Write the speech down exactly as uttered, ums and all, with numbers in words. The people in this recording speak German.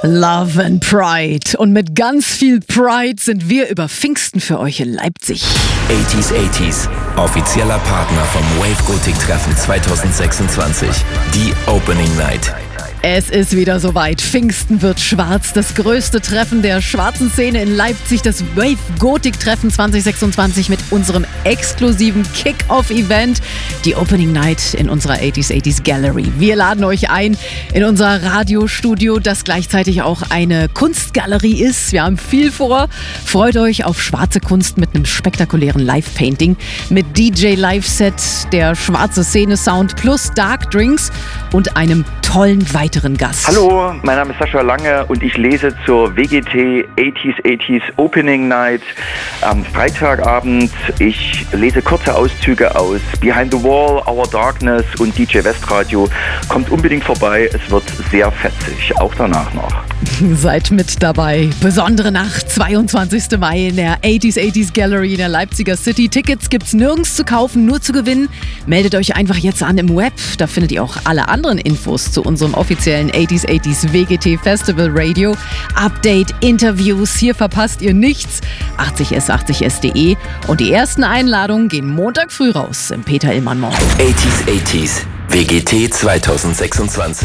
Love and Pride. Und mit ganz viel Pride sind wir über Pfingsten für euch in Leipzig. achtziger achtziger, offizieller Partner vom Wave Gothic Treffen zwanzig sechsundzwanzig. Die Opening Night. Es ist wieder soweit. Pfingsten wird schwarz. Das größte Treffen der schwarzen Szene in Leipzig. Das Wave Gothic Treffen zwanzig sechsundzwanzig mit unserem exklusiven Kick-Off-Event. Die Opening Night in unserer achtziger achtziger Gallery. Wir laden euch ein in unser Radiostudio, das gleichzeitig auch eine Kunstgalerie ist. Wir haben viel vor. Freut euch auf schwarze Kunst mit einem spektakulären Live-Painting, mit D J-Live-Set, der schwarze Szene-Sound plus Dark Drinks und einem tollen weiteren Gast. Hallo, mein Name ist Sascha Lange und ich lese zur W G T achtziger achtziger Opening Night am Freitagabend. Ich lese kurze Auszüge aus Behind the Wall, Our Darkness und D J Westradio. Kommt unbedingt vorbei, es wird sehr fetzig, auch danach noch. Seid mit dabei. Besondere Nacht, zweiundzwanzigsten Mai in der achtziger achtziger Gallery in der Leipziger City. Tickets gibt's nirgends zu kaufen, nur zu gewinnen. Meldet euch einfach jetzt an im Web. Da findet ihr auch alle anderen Infos zu unserem offiziellen achtziger achtziger W G T Festival Radio. Update, Interviews, hier verpasst ihr nichts. achtzig s achtzig s punkt de und die ersten Einladungen gehen Montag früh raus im Peter Illmann Mall. achtziger achtziger, W G T zwanzig sechsundzwanzig.